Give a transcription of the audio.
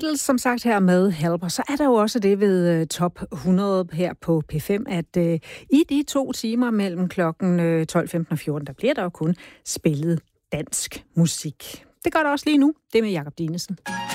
Beatles, som sagt, her med Help. Og så er der jo også det ved top 100 her på P5, at i de 2 timer mellem klokken 12.15 og 14, der bliver der jo kun spillet dansk musik. Det gør der også lige nu. Det med Jakob Dinesen.